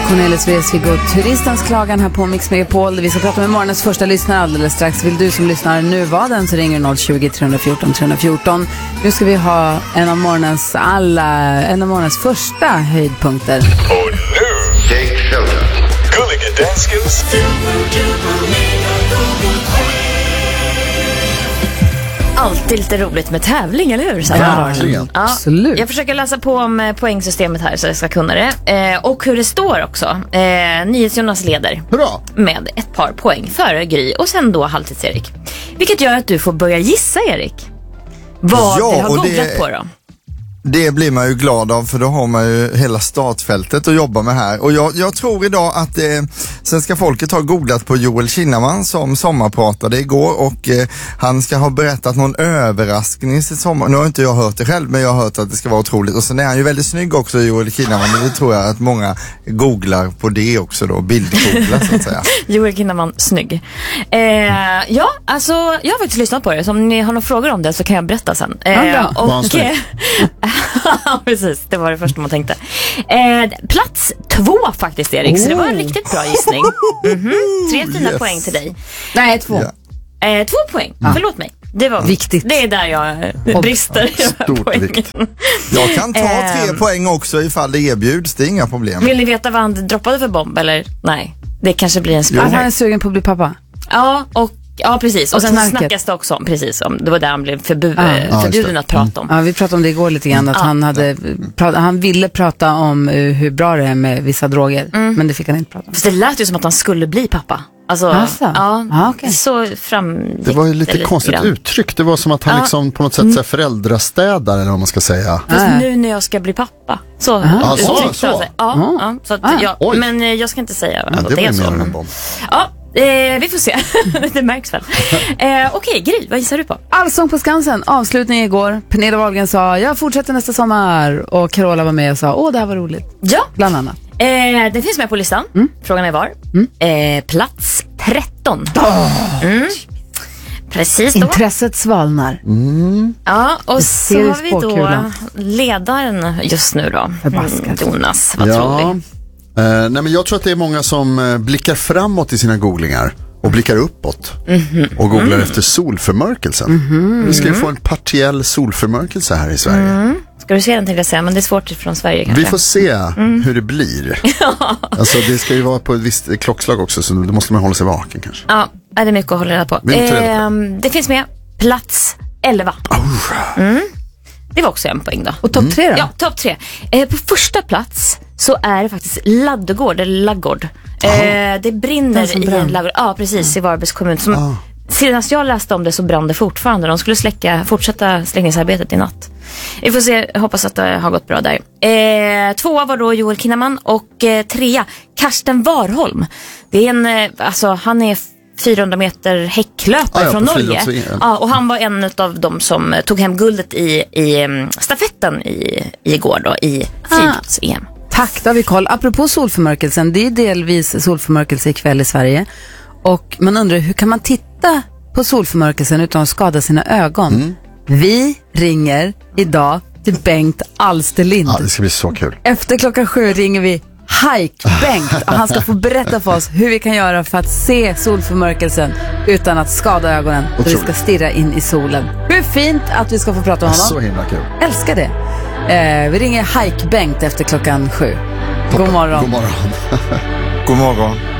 Cornelis Vreeswijk och Turistens klagan här på Mix Megapol. Vi ska prata med morgonens första lyssnare alldeles strax. Vill du som lyssnar nu vara den så ringer 020-314-314. Nu ska vi ha en av morgonens första höjdpunkter. Och nu, Take Shelter. Gulliga Danskens Alltid lite roligt med tävling, eller hur? Ja, absolut. Jag försöker läsa på om poängsystemet här så jag ska kunna det. Och hur det står också. NyhetsJonas leder. Bra. Med ett par poäng före Gry och sen då Halvtids-Erik. Vilket gör att du får börja gissa, Erik. Vad du har googlat på då. Det blir man ju glad av, för då har man ju hela startfältet att jobba med här. Och jag tror idag att svenska folket har googlat på Joel Kinnaman som sommarpratade igår, och han ska ha berättat någon överraskning i sitt sommar. Nu har inte jag hört det själv, men jag har hört att det ska vara otroligt. Och sen är han ju väldigt snygg också, Joel Kinnaman, men det tror jag att många googlar på det också då, bildgooglar så att säga. Joel Kinnaman, snygg. Ja, alltså jag har faktiskt lyssnat på det, så om ni har några frågor om det så kan jag berätta sen. Precis, det var det första man tänkte. Plats 2 faktiskt, Erik, så det var en riktigt bra gissning. 3 fina poäng till dig. Nej, 2. 2 poäng, förlåt mig. Det var viktigt. Det är där jag brister. Stort vikt. Jag kan ta 3 poäng också ifall det erbjuds, det är inga problem. Vill ni veta vad han droppade för bomb, eller? Nej, det kanske blir en spoiler. Han är sugen på att bli pappa. Ja, precis. Och sen snackas det också om, precis om, det var där han blev förbjuden att prata om. Ja, vi pratade om det igår lite grann, att han ville prata om hur bra det är med vissa droger, men det fick han inte prata om. Fast det lät ju som att han skulle bli pappa. Alltså, okay. Så det var ju lite konstigt uttryck. Det var som att han liksom på något sätt föräldrastädare, eller vad man ska säga. Fast nu när jag ska bli pappa så uttryckte han sig. Så att men jag ska inte säga vad det är så. Vi får se. Det märks väl. Okej, Gry, vad gissar du på? Allsång på Skansen, avslutning igår. Pernilla Wahlgren sa, jag fortsätter nästa sommar. Och Carola var med och sa, det här var roligt. Ja. Bland annat. Det finns med på listan. Frågan är var. Plats 13. Precis då. Intresset svalnar. Ja, och så har vi då ledaren just nu då. Jonas, vad tror vi? Nej, men jag tror att det är många som blickar framåt i sina googlingar och blickar uppåt och googlar efter solförmörkelsen. Vi ska ju få en partiell solförmörkelse här i Sverige. Ska du se den, tänkte jag säga, men det är svårt från Sverige kanske. Vi får se hur det blir. Alltså det ska ju vara på ett visst klockslag också, så då måste man hålla sig vaken kanske. Ja, det är mycket att hålla reda på. Det finns med plats 11. Det var också en poäng då. Och topp 3 då? Ja, topp 3. På första plats så är det faktiskt Laddegård, eller Laggård. Det brinner i en laggård. Ja, precis, i Varbergs kommun. Sedan jag läste om det så brann det fortfarande. De skulle fortsätta släckningsarbetet i natt. Vi får se, jag hoppas att det har gått bra där. 2 var då Joel Kinnaman och 3 Karsten Warholm. Det är han är 400 meter häcklöpare från Norge. Och han var en av dem som tog hem guldet i stafetten igår då, i friidrotts-EM. Tack, då har vi koll. Apropå solförmörkelsen, det är delvis solförmörkelse ikväll i Sverige. Och man undrar, hur kan man titta på solförmörkelsen utan att skada sina ögon? Vi ringer idag till Bengt Alsterlind. Ja, det ska bli så kul. Efter 7:00 ringer vi Bengt och han ska få berätta för oss hur vi kan göra för att se solförmörkelsen utan att skada ögonen. Och vi ska stirra in i solen. Hur fint att vi ska få prata om honom. Så himla kul. Älskar det. Vi ringer Bengt efter 7:00. God morgon. God morgon. God morgon.